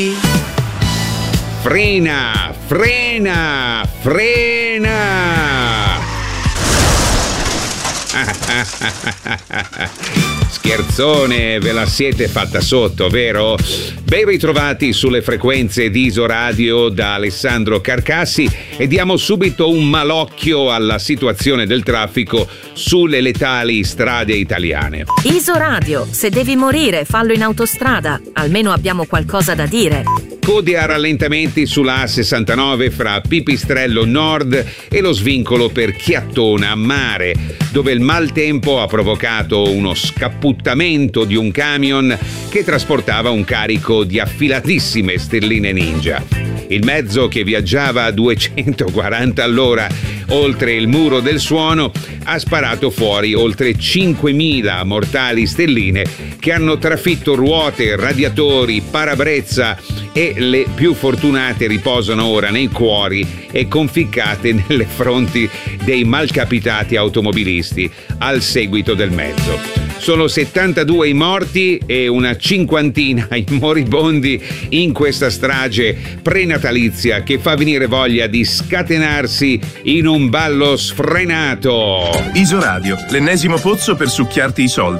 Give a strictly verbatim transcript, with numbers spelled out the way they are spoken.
Frena, frena, frena! Scherzone, ve la siete fatta sotto, vero? Ben ritrovati sulle frequenze di Isoradio da Alessandro Carcassi e diamo subito un malocchio alla situazione del traffico sulle letali strade italiane. Isoradio, se devi morire, fallo in autostrada, almeno abbiamo qualcosa da dire. Code a rallentamenti sulla A sessantanove fra Pipistrello Nord e lo svincolo per Chiattona Mare, dove il maltempo ha provocato uno scapputtamento di un camion che trasportava un carico di affilatissime stelline ninja. Il mezzo, che viaggiava a duecentoquaranta all'ora oltre il muro del suono, ha sparato fuori oltre cinquemila mortali stelline che hanno trafitto ruote, radiatori, parabrezza e le più fortunate riposano ora nei cuori e conficcate nelle fronti dei malcapitati automobilisti al seguito del mezzo. Sono settantadue i morti e una cinquantina i moribondi in questa strage prenatalizia che fa venire voglia di scatenarsi in un ballo sfrenato. Isoradio, l'ennesimo pozzo per succhiarti i soldi.